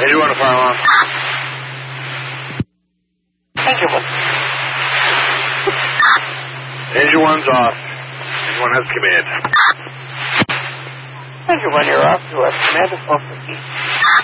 Engine 1 to fire alarm. Engine 1. Engine 1's off. Engine 1 has command. Engine 1, you're off. You have command of 450.